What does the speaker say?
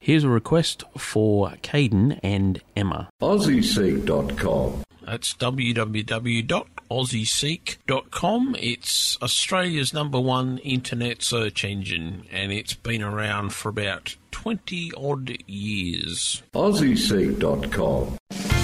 Here's a request for Caden and Emma. AussieSeek.com. That's www.aussieseek.com. It's Australia's #1 internet search engine, and it's been around for about 20-odd years. AussieSeek.com.